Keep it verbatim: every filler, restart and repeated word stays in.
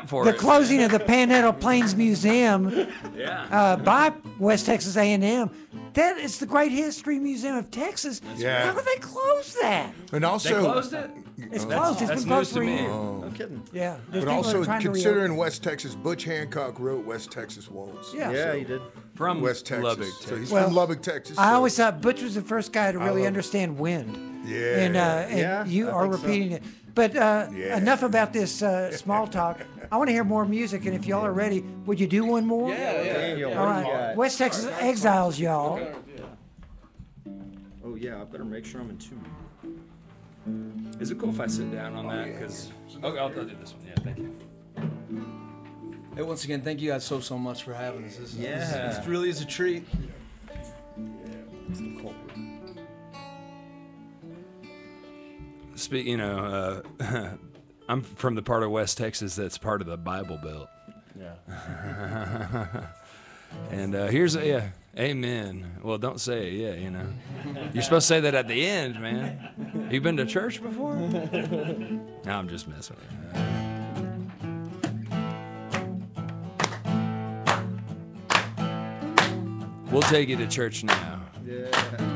rap for the it. closing of the Panhandle Plains Museum Yeah. uh, by West Texas A and M. That is the Great History Museum of Texas. Yeah. How could they close that? And They also, closed it? It's closed. It's that's been closed news to for me. years. No kidding. Yeah. There's but people that also are trying to considering reopen. West Texas, Butch Hancock wrote West Texas Waltz. Yeah. Yeah, he did. From West Texas. Lubbock, So Texas. he's Well, from Lubbock, Texas. I so- always thought Butch was the first guy to really love- understand wind. Yeah. And, uh, and Yeah, you I are think so. repeating it. But uh, Yeah. enough about this uh, small talk. I want to hear more music, and if y'all are ready, would you do one more? Daniel, All what do you right. got? West Texas Exiles, y'all. Oh yeah, I better make sure I'm in tune. Is it cool if I sit down on that? Because okay, I'll, I'll do this one. Yeah, thank you. Hey, once again, thank you guys so, so much for having us. This, is- Yeah. this, this really is a treat. It's the culprit. Speak, you know, uh, I'm from the part of West Texas that's part of the Bible Belt. Yeah. And uh, here's a, yeah, amen. Well, don't say it yet, you know. You're supposed to say that at the end, man. You been to church before? No, I'm just messing with you. We'll take you to church now. Yeah.